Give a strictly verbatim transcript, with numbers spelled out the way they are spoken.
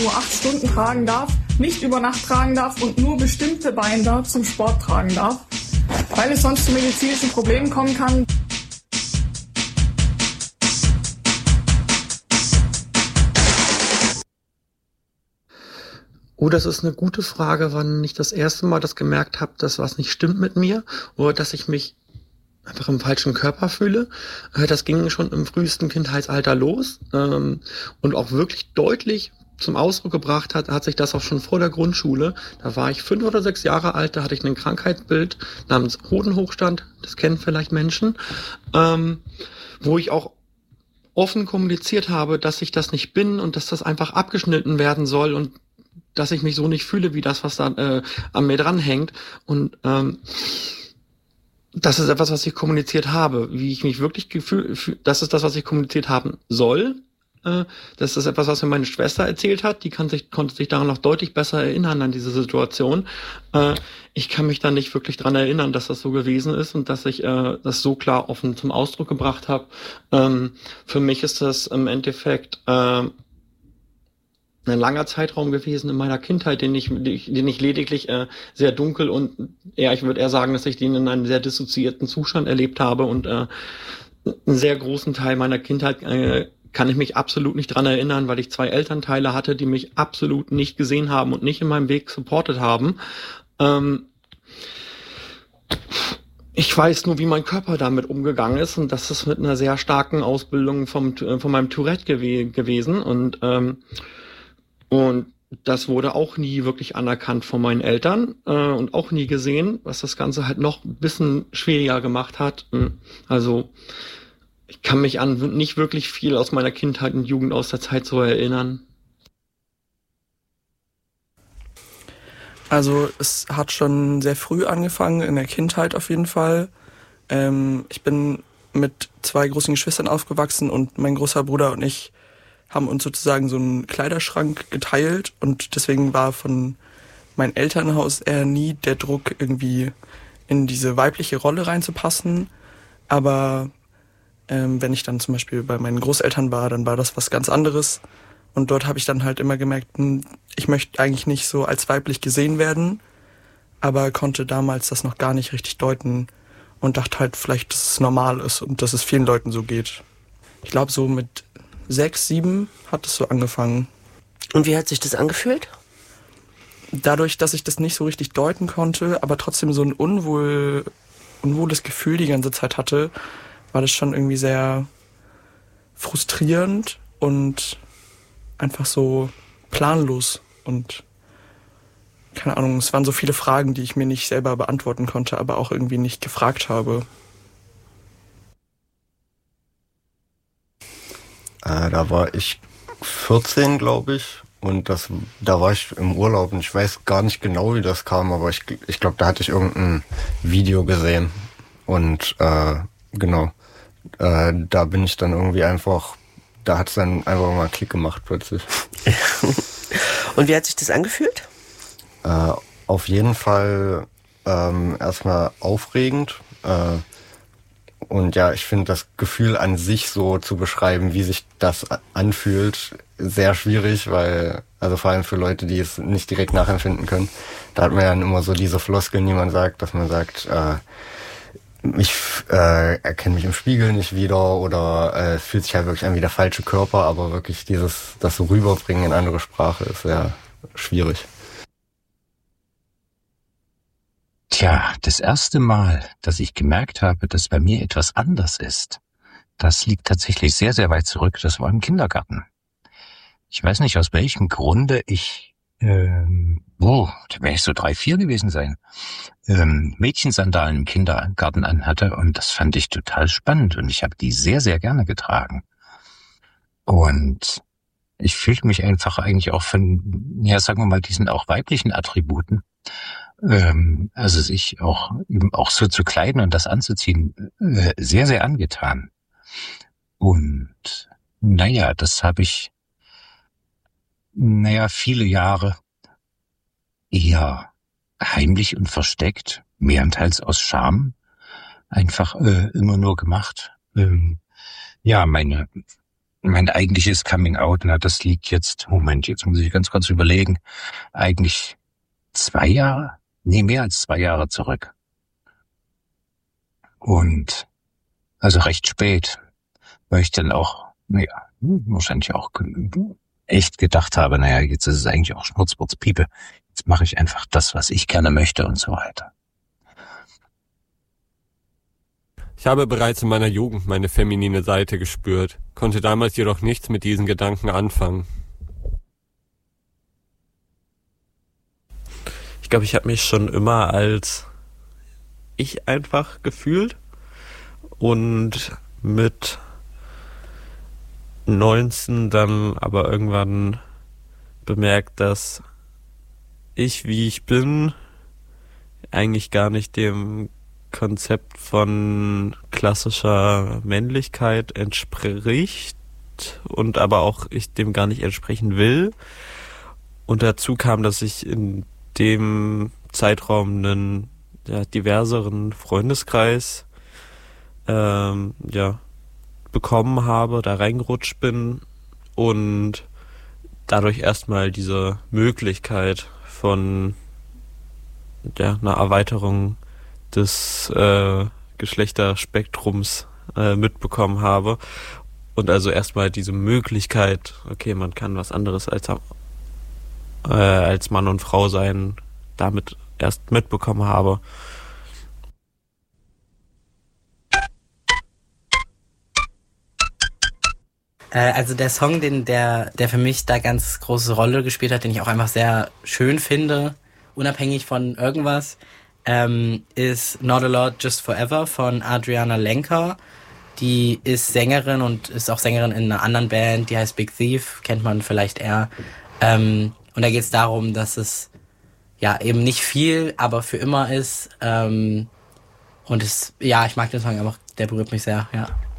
nur acht Stunden tragen darf, nicht über Nacht tragen darf und nur bestimmte Binder zum Sport tragen darf, weil es sonst zu medizinischen Problemen kommen kann. Oh, das ist eine gute Frage, wann ich das erste Mal das gemerkt habe, dass was nicht stimmt mit mir oder dass ich mich einfach im falschen Körper fühle. Das ging schon im frühesten Kindheitsalter los ähm, und auch wirklich deutlich zum Ausdruck gebracht hat, hat sich das auch schon vor der Grundschule. Da war ich fünf oder sechs Jahre alt, da hatte ich ein Krankheitsbild namens Hodenhochstand, das kennen vielleicht Menschen, ähm, wo ich auch offen kommuniziert habe, dass ich das nicht bin und dass das einfach abgeschnitten werden soll und dass ich mich so nicht fühle wie das, was da äh, an mir dranhängt. Und ähm, das ist etwas, was ich kommuniziert habe, wie ich mich wirklich gefühlt, das ist das, was ich kommuniziert haben soll. Äh, das ist etwas, was mir meine Schwester erzählt hat. Die kann sich, konnte sich daran noch deutlich besser erinnern an diese Situation. Äh, ich kann mich da nicht wirklich dran erinnern, dass das so gewesen ist und dass ich äh, das so klar offen zum Ausdruck gebracht habe. Ähm, für mich ist das im Endeffekt äh, ein langer Zeitraum gewesen in meiner Kindheit, den ich, den ich lediglich äh, sehr dunkel und eher, ich würde eher sagen, dass ich den in einem sehr dissoziierten Zustand erlebt habe und äh, einen sehr großen Teil meiner Kindheit äh, kann ich mich absolut nicht dran erinnern, weil ich zwei Elternteile hatte, die mich absolut nicht gesehen haben und nicht in meinem Weg supportet haben. Ähm, ich weiß nur, wie mein Körper damit umgegangen ist und das ist mit einer sehr starken Ausbildung vom, von meinem Tourette gew- gewesen und ähm, Und das wurde auch nie wirklich anerkannt von meinen Eltern äh, und auch nie gesehen, was das Ganze halt noch ein bisschen schwieriger gemacht hat. Also ich kann mich an nicht wirklich viel aus meiner Kindheit und Jugend aus der Zeit so erinnern. Also es hat schon sehr früh angefangen, in der Kindheit auf jeden Fall. Ähm, ich bin mit zwei großen Geschwistern aufgewachsen und mein großer Bruder und ich haben uns sozusagen so einen Kleiderschrank geteilt und deswegen war von meinem Elternhaus eher nie der Druck, irgendwie in diese weibliche Rolle reinzupassen. Aber ähm, wenn ich dann zum Beispiel bei meinen Großeltern war, dann war das was ganz anderes. Und dort habe ich dann halt immer gemerkt, ich möchte eigentlich nicht so als weiblich gesehen werden, aber konnte damals das noch gar nicht richtig deuten und dachte halt vielleicht, dass es normal ist und dass es vielen Leuten so geht. Ich glaube, so mit sechs, sieben hat es so angefangen. Und wie hat sich das angefühlt? Dadurch, dass ich das nicht so richtig deuten konnte, aber trotzdem so ein unwohl, unwohles Gefühl die ganze Zeit hatte, war das schon irgendwie sehr frustrierend und einfach so planlos. Und keine Ahnung, es waren so viele Fragen, die ich mir nicht selber beantworten konnte, aber auch irgendwie nicht gefragt habe. Äh, da war ich vierzehn, glaube ich, und das, da war ich im Urlaub und ich weiß gar nicht genau, wie das kam, aber ich, ich glaube, da hatte ich irgendein Video gesehen und äh, genau, äh, da bin ich dann irgendwie einfach, da hat es dann einfach mal einen Klick gemacht plötzlich. Und wie hat sich das angefühlt? Äh, auf jeden Fall ähm, erstmal aufregend. Äh, und ja, ich finde das Gefühl an sich so zu beschreiben, wie sich das anfühlt, sehr schwierig, weil, also vor allem für Leute, die es nicht direkt nachempfinden können, da hat man ja immer so diese Floskeln, die man sagt, dass man sagt, äh, ich äh, erkenne mich im Spiegel nicht wieder oder äh, es fühlt sich halt wirklich an wie der falsche Körper, aber wirklich dieses, das so rüberbringen in andere Sprache ist sehr schwierig. Tja, das erste Mal, dass ich gemerkt habe, dass bei mir etwas anders ist, das liegt tatsächlich sehr, sehr weit zurück. Das war im Kindergarten. Ich weiß nicht, aus welchem Grunde ich, ähm, oh, da wäre ich so drei, vier gewesen sein, ähm, Mädchensandalen im Kindergarten anhatte und das fand ich total spannend und ich habe die sehr, sehr gerne getragen. Und ich fühlte mich einfach eigentlich auch von, ja, sagen wir mal, diesen auch weiblichen Attributen, ähm, also sich auch eben auch so zu kleiden und das anzuziehen, äh, sehr, sehr angetan. Und naja, das habe ich, naja, viele Jahre eher heimlich und versteckt, mehrenteils aus Scham, einfach äh, immer nur gemacht. Ähm, ja, meine mein eigentliches Coming Out, na, das liegt jetzt, Moment, jetzt muss ich ganz kurz überlegen, eigentlich zwei Jahre? Nee, mehr als zwei Jahre zurück. Und also recht spät, weil ich dann auch, naja, wahrscheinlich auch echt gedacht habe, naja, jetzt ist es eigentlich auch Schnurzpurzpiepe. Jetzt mache ich einfach das, was ich gerne möchte und so weiter. Ich habe bereits in meiner Jugend meine feminine Seite gespürt, konnte damals jedoch nichts mit diesen Gedanken anfangen. Ich glaube, ich habe mich schon immer als ich einfach gefühlt und mit neunzehn dann aber irgendwann bemerkt, dass ich, wie ich bin, eigentlich gar nicht dem Konzept von klassischer Männlichkeit entspricht und aber auch ich dem gar nicht entsprechen will. Und dazu kam, dass ich in dem Zeitraum einen ja, diverseren Freundeskreis ähm, ja, bekommen habe, da reingerutscht bin und dadurch erstmal diese Möglichkeit von ja, einer Erweiterung des äh, Geschlechterspektrums äh, mitbekommen habe und also erstmal diese Möglichkeit, okay, man kann was anderes als äh, als Mann und Frau sein, damit erst mitbekommen habe. Also der Song, den der der für mich da ganz große Rolle gespielt hat, den ich auch einfach sehr schön finde, unabhängig von irgendwas, ähm, ist Not a Lot Just Forever von Adriana Lenker. Die ist Sängerin und ist auch Sängerin in einer anderen Band, die heißt Big Thief, kennt man vielleicht eher. Ähm, und da geht es darum, dass es ja eben nicht viel, aber für immer ist. Ähm, und es, ja, ich mag den Song einfach, der berührt mich sehr, ja.